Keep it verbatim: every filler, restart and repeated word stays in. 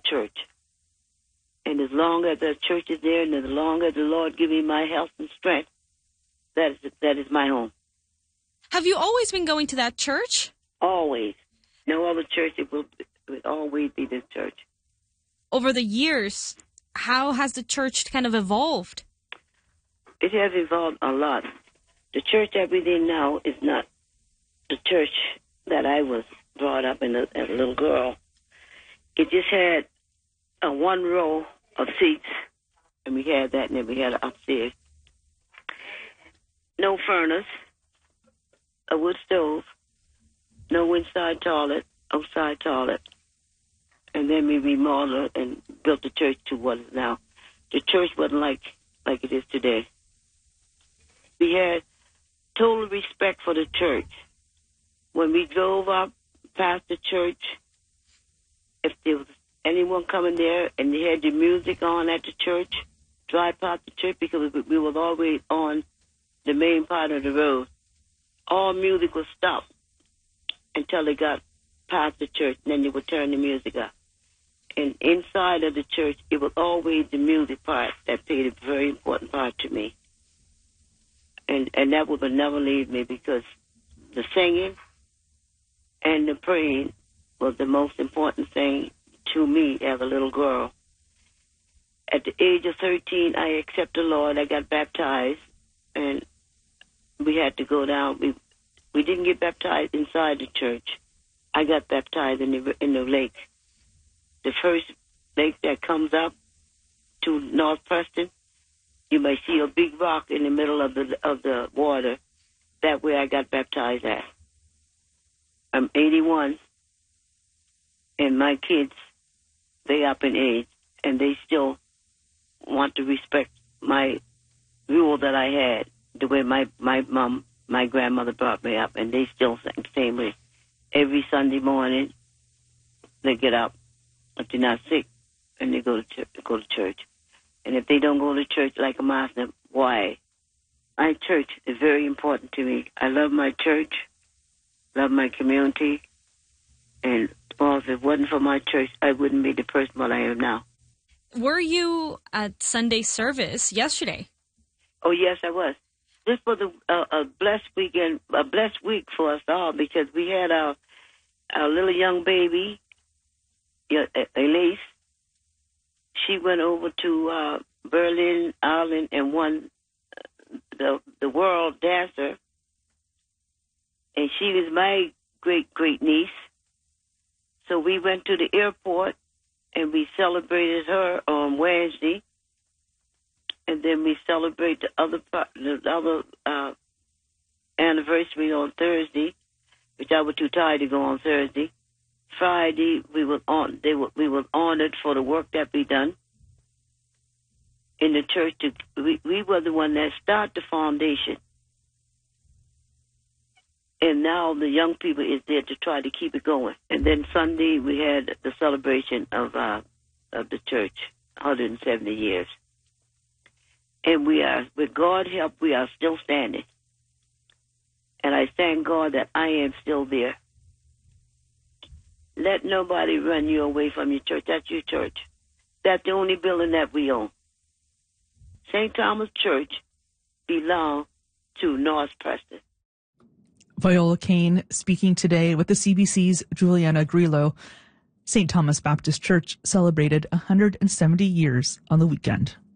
church. And as long as the church is there and as long as the Lord give me my health and strength, that is, that is my home. Have you always been going to that church? Always. No other church. It will, it will always be this church. Over the years, how has the church kind of evolved? It has evolved a lot. The church that we're in now is not the church that I was brought up in as a little girl. It just had a one row of seats, and we had that, and then we had it upstairs. No furnace, a wood stove, no inside toilet, outside toilet. And then we remodeled and built the church to what is now. The church wasn't like, like it is today. We had total respect for the church. When we drove up past the church, if there was anyone coming there and they had the music on at the church, drive past the church, because we were always on the main part of the road, all music would stop until they got past the church, and then they would turn the music up. And inside of the church, it was always the music part that played a very important part to me. And and that would never leave me, because the singing and the praying was the most important thing to me as a little girl. At the age of thirteen, I accepted the Lord. I got baptized, and we had to go down. We we didn't get baptized inside the church. I got baptized in the in the lake. The first lake that comes up to North Preston, you may see a big rock in the middle of the of the water. That way I got baptized at. I'm eighty-one, and my kids, they up in age, and they still want to respect my rule that I had, the way my, my mom, my grandmother brought me up, and they still think the same way. Every Sunday morning, they get up, if they're not sick, and they go to church, go to church. And if they don't go to church, like I'm asking them, why? My church is very important to me. I love my church, love my community, and well, if it wasn't for my church, I wouldn't be the person that I am now. Were you at Sunday service yesterday? Oh, yes, I was. This was a, a, a blessed weekend, a blessed week for us all, because we had our, our little young baby, Elise. She went over to uh, Berlin, Ireland, and won the the world dancer. And she was my great great niece. So we went to the airport and we celebrated her on Wednesday, and then we celebrate the other part, the other uh, anniversary on Thursday, which I was too tired to go on Thursday. Friday, we were on. They were we were honored for the work that we done in the church. To, we we were the one that started the foundation, and now the young people is there to try to keep it going. And then Sunday we had the celebration of uh, of the church, one hundred seventy years, and we are, with God's help, we are still standing. And I thank God that I am still there. Let nobody run you away from your church. That's your church. That's the only building that we own. Saint Thomas Church belongs to North Preston. Viola Kane speaking today with the C B C's Juliana Grillo. Saint Thomas Baptist Church celebrated one hundred seventy years on the weekend.